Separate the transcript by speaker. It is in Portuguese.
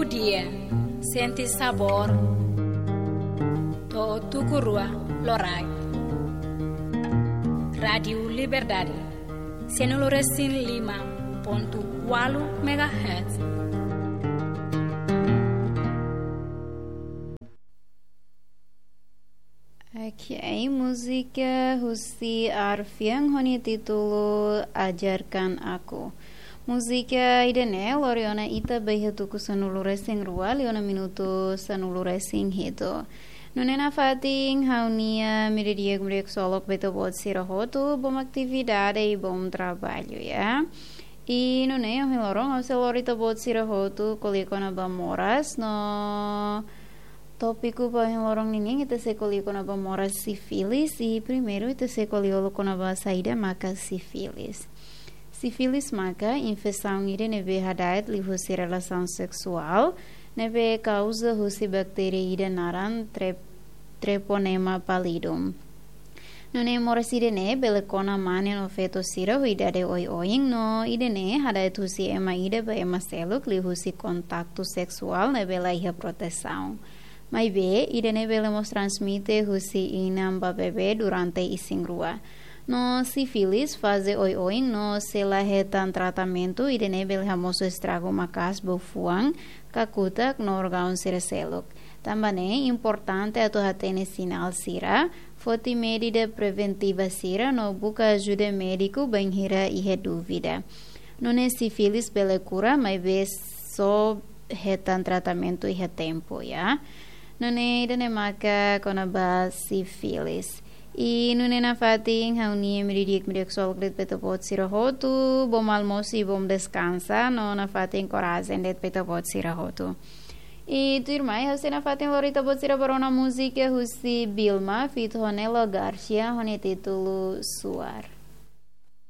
Speaker 1: dia, senti sabor, to tukurua lorai. Radio Liberdade, 105.8 MHz.
Speaker 2: Okay, música Husi Arfiang honi titulo Ajarkan Aku. Música idene loriona ita beihatuku sanulure sing rua liona minuto sanulure sing hito. Nunena fating haunia miridiek miriek solok beto bot sirahotu bom atividade e bom trabalho, ya. E nune o hilorong ao selorita bot sirahotu kolikona bamoras no tópico para hilorong ninguém ita se kolikona bamoras sífilis e primeiro ita se kolikona ba saída maka sífilis. Sífilis maka infecção ire nebe hadait li husi relação sexual nebe causa husi bacteria ida naran treponema pallidum. Nune moras idene belekona mane no feto sira huidade oing no idene hadait husi ema ida ba ema seluk li husi contacto sexual nebe la iha proteção. Mai be idene belemos transmite husi inam ba bebê durante isingrua. No sífilis fase oing no se la hetan tratamento idene belhamoso estrago makas bofuang kakutak no órgão siraseluk. Também importante atu hatene sinal sira, foti medida preventiva sira no buka ajuda médico bem hira ihe dúvida. Nune sífilis bele cura, mas be só hetan tratamento ihe tempo, ya. Nune idene maka konaba sífilis. E nune na fating haunia miridiek solkrit peta pot sirahotu, bom almoço e bom descansa, no na fating corazen det peta pot sirahotu. E tu irmã, você na fating lorita pot sirabarona música husi Bilma, fit Honela Garcia, hone título Suar.